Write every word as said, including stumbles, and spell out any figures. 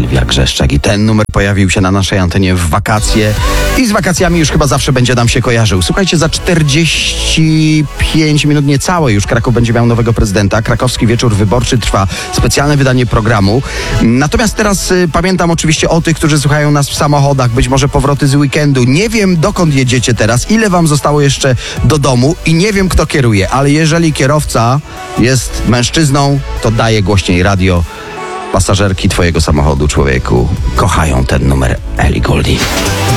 Sylwia Grzeszczak i ten numer pojawił się na naszej antenie w wakacje i z wakacjami już chyba zawsze będzie nam się kojarzył. Słuchajcie, za czterdzieści pięć minut niecałe już Kraków będzie miał nowego prezydenta. Krakowski Wieczór Wyborczy trwa, specjalne wydanie programu. Natomiast teraz y, pamiętam oczywiście o tych, którzy słuchają nas w samochodach, być może powroty z weekendu. Nie wiem, dokąd jedziecie teraz, ile wam zostało jeszcze do domu i nie wiem, kto kieruje, ale jeżeli kierowca jest mężczyzną, to daje głośniej radio. Pasażerki twojego samochodu, człowieku, kochają ten numer Ellie Goulding.